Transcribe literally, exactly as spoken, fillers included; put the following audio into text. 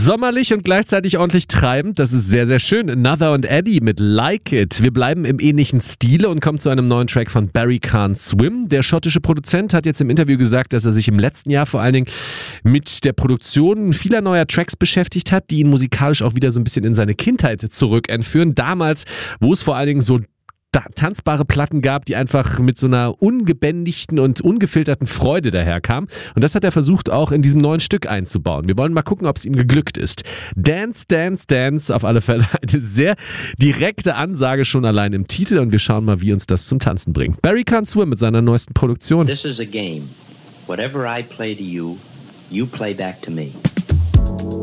Sommerlich und gleichzeitig ordentlich treibend, das ist sehr, sehr schön. Another und Eddie mit Like It. Wir bleiben im ähnlichen Stile und kommen zu einem neuen Track von Barry Can't Swim. Der schottische Produzent hat jetzt im Interview gesagt, dass er sich im letzten Jahr vor allen Dingen mit der Produktion vieler neuer Tracks beschäftigt hat, die ihn musikalisch auch wieder so ein bisschen in seine Kindheit zurückentführen. Damals, wo es vor allen Dingen so tanzbare Platten gab, die einfach mit so einer ungebändigten und ungefilterten Freude daherkamen. Und das hat er versucht auch in diesem neuen Stück einzubauen. Wir wollen mal gucken, ob es ihm geglückt ist. Dance, Dance, Dance, auf alle Fälle eine sehr direkte Ansage schon allein im Titel und wir schauen mal, wie uns das zum Tanzen bringt. Barry Can't Swim mit seiner neuesten Produktion. This is a game. Whatever I play to you, you play back to me.